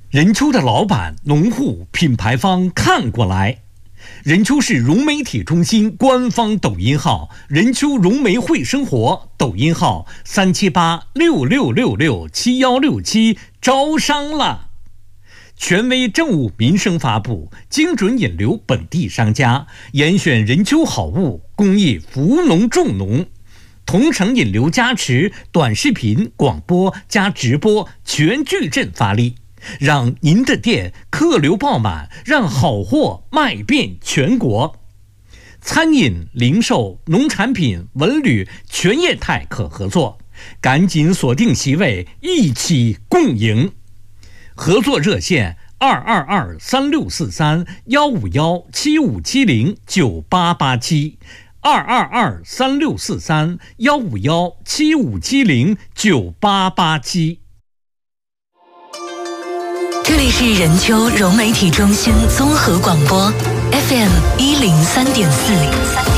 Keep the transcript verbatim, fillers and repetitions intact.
任丘的老板、农户、品牌方看过来。任丘市融媒体中心官方抖音号任丘融媒会生活，抖音号三七八六六六六七幺六七，招商了。权威政务民生发布，精准引流本地商家，严选任丘好物，公益扶农助农。同城引流加持，短视频、广播加直播全矩阵发力，让您的店客流爆满，让好货卖遍全国。餐饮、零售、农产品、文旅全业态可合作，赶紧锁定席位，一起共赢。合作热线二二二三六四三幺五幺七五七零九八八七。二二二三六四三幺五幺七五七零九八八七。 这里是任丘融媒体中心综合广播 F M 一零三点四。